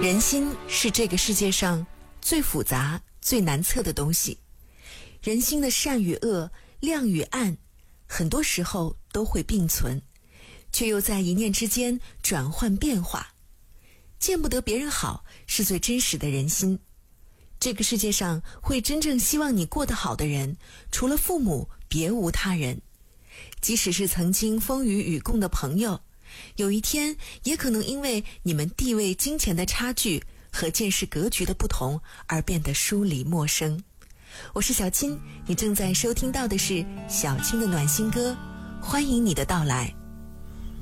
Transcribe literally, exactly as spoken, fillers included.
人心是这个世界上最复杂、最难测的东西。人心的善与恶、亮与暗，很多时候都会并存，却又在一念之间转换变化。见不得别人好，是最真实的人心。这个世界上会真正希望你过得好的人，除了父母，别无他人。即使是曾经风雨与共的朋友，有一天也可能因为你们地位金钱的差距和见识格局的不同而变得疏离陌生。我是小青，你正在收听到的是小青的暖心歌，欢迎你的到来。